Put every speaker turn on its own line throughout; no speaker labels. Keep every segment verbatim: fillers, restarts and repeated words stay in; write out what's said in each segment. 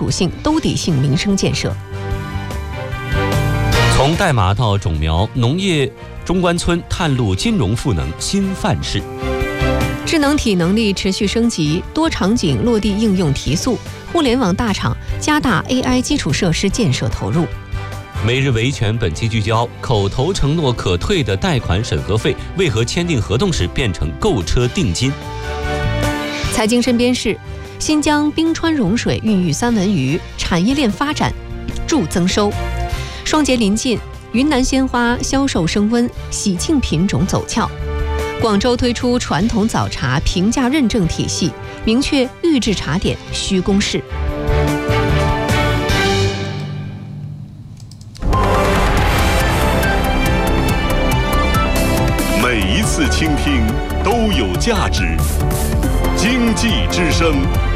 础性、兜底性民生建设。
从代码到种苗，农业中关村探路金融赋能新范式。
智能体能力持续升级，多场景落地应用提速，互联网大厂加大 A I 基础设施建设投入。
每日维权本期聚焦：口头承诺可退的贷款审核费，为何签订合同时变成购车定金？
财经身边事：新疆冰川融水孕育三文鱼，产业链发展助增收。双节临近，云南鲜花销售升温，喜庆品种走俏。广州推出传统早茶评价认证体系，明确预制茶点需公示。
每一次倾听都有价值。经济之声。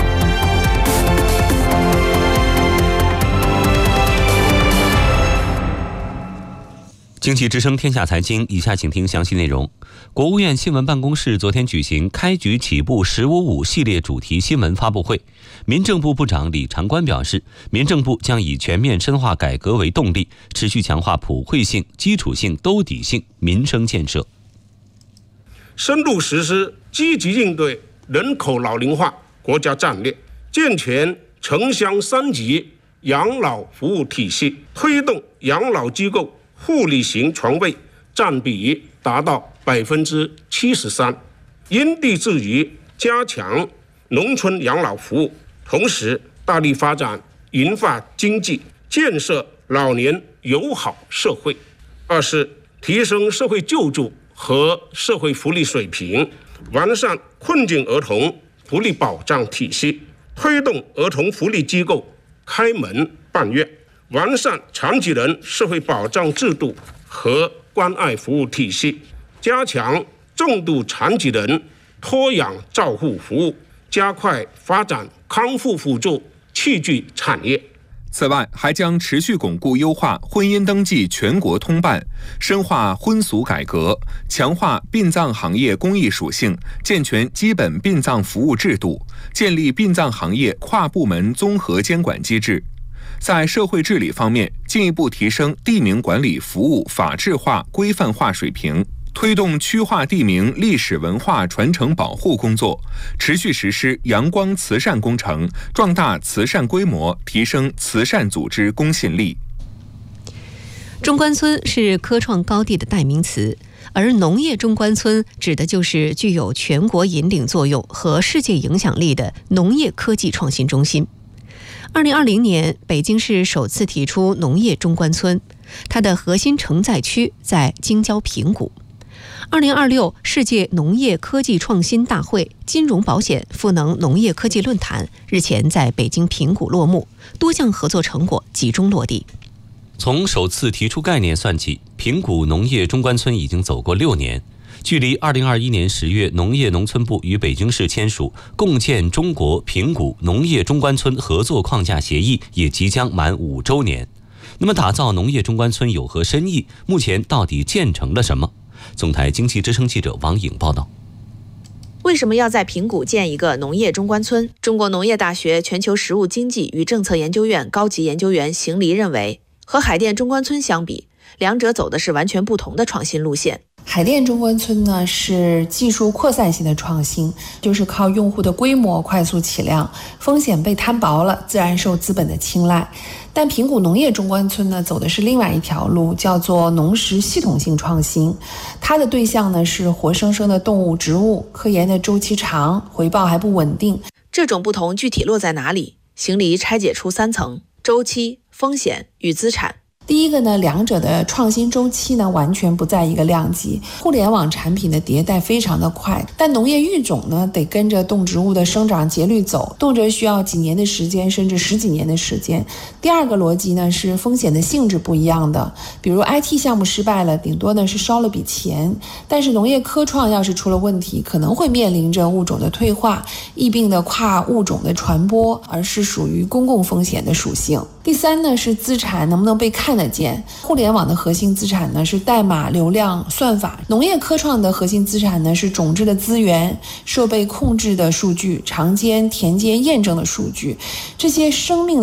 经济之声天下财经，以下请听详细内容。国务院新闻办公室昨天举行开局起步十五五系列主题新闻发布会，民政部部长李长官表示，民政部将以全面深化改革为动力，持续强化普惠性、基础性、兜底性民生建设，
深入实施积极应对人口老龄化国家战略，健全城乡三级养老服务体系，推动养老机构护理型床位占比达到百分之七十三，因地制宜加强农村养老服务，同时大力发展银发经济，建设老年友好社会。二是提升社会救助和社会福利水平，完善困境儿童福利保障体系，推动儿童福利机构开门办院，完善残疾人社会保障制度和关爱服务体系，加强重度残疾人托养照护服务，加快发展康复辅助器具产业。
此外，还将持续巩固优化婚姻登记全国通办，深化婚俗改革，强化殡葬行业公益属性，健全基本殡葬服务制度，建立殡葬行业跨部门综合监管机制。在社会治理方面，进一步提升地名管理服务法治化、规范化水平，推动区划地名历史文化传承保护工作，持续实施阳光慈善工程，壮大慈善规模，提升慈善组织公信力。
中关村是科创高地的代名词，而农业中关村指的就是具有全国引领作用和世界影响力的农业科技创新中心。二零二零年，北京市首次提出农业中关村，它的核心承载区在京郊平谷。二零二六世界农业科技创新大会金融保险赋能农业科技论坛日前在北京平谷落幕，多项合作成果集中落地。
从首次提出概念算起，平谷农业中关村已经走过六年，距离二零二一年十月农业农村部与北京市签署共建中国平谷农业中关村合作框架协议也即将满五周年。那么打造农业中关村有何深意？目前到底建成了什么？总台经济之声记者王颖报道。
为什么要在平谷建一个农业中关村？中国农业大学全球实务经济与政策研究院高级研究员邢黎认为，和海淀中关村相比，两者走的是完全不同的创新路线。
海淀中关村呢是技术扩散性的创新，就是靠用户的规模快速起量，风险被摊薄了，自然受资本的青睐。但平谷农业中关村呢走的是另外一条路，叫做农食系统性创新。它的对象呢是活生生的动物、植物，科研的周期长，回报还不稳定。
这种不同具体落在哪里？邢黎拆解出三层：周期、风险与资产。
第一个呢，两者的创新周期呢完全不在一个量级。互联网产品的迭代非常的快，但农业育种呢得跟着动植物的生长节律走，动辄需要几年的时间，甚至十几年的时间。第二个逻辑呢是风险的性质不一样的，比如 I T 项目失败了，顶多呢是烧了笔钱，但是农业科创要是出了问题，可能会面临着物种的退化、疫病的跨物种的传播，而是属于公共风险的属性。第三呢是资产能不能被看得见。互联网的核心资产呢是代码、流量、算法，农业科创的核心资产呢是种质的资源、设备控制的数据、常监、田间验证的数据，这些生命的